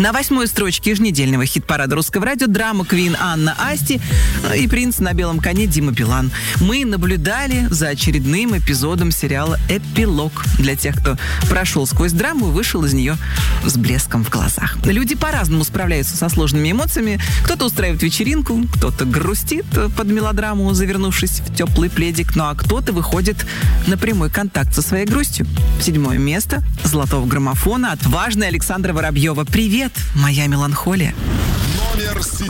На 8-й строчке еженедельного хит-парада русского радио драма Queen Анна Асти и принц на белом коне Дима Билан. Мы наблюдали за очередным эпизодом сериала «Эпилог». Для тех, кто прошел сквозь драму и вышел из нее с блеском в глазах. Люди по-разному справляются со сложными эмоциями. Кто-то устраивает вечеринку, кто-то грустит под мелодраму, завернувшись в теплый пледик, ну а кто-то выходит на прямой контакт со своей грустью. 7-е место золотого граммофона отважная Александра Воробьева. Привет, моя меланхолия. Номер 7.